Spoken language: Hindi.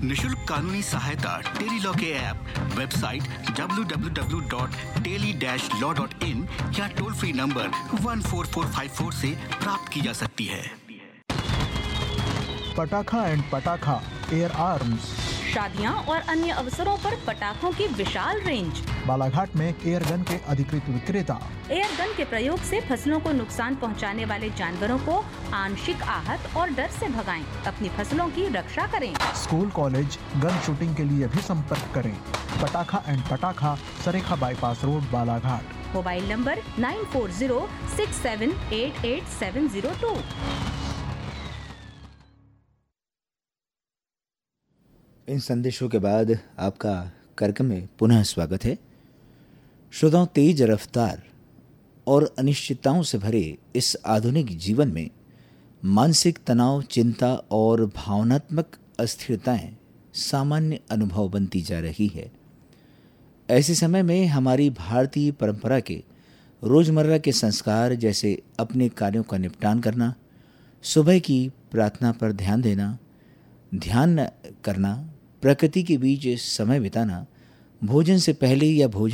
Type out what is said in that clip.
निशुल्क कानूनी सहायता टेली लॉ के ऐप, वेबसाइट www.teli-law.in या टोल फ्री नंबर 14454 से प्राप्त की जा सकती है। पटाखा एंड पटाखा एयर आर्म्स, शादियां और अन्य अवसरों पर पटाखों की विशाल रेंज। बालाघाट में एयर गन के अधिकृत विक्रेता। एयर गन के प्रयोग से फसलों को नुकसान पहुंचाने वाले जानवरों को आंशिक आहत और डर से भगाएं। अपनी फसलों की रक्षा करें। स्कूल कॉलेज गन शूटिंग के लिए भी संपर्क करें। पटाखा एंड पटाखा, सरेखा bypass road, Balaghat. Mobile number 9406788702। इन संदेशों के बाद आपका कार्यक्रम में पुनः स्वागत है। श्रोताओं, तेज रफ्तार और अनिश्चितताओं से भरे इस आधुनिक जीवन में मानसिक तनाव, चिंता और भावनात्मक अस्थिरताएं सामान्य अनुभव बनती जा रही है। ऐसे समय में हमारी भारतीय परंपरा के रोजमर्रा के संस्कार जैसे अपने कार्यों का निपटान करना, सुबह की प्रार्थना पर ध्यान देना, ध्यान करना, प्रकृति के बीच समय बिताना, भोजन से पहले या भोजन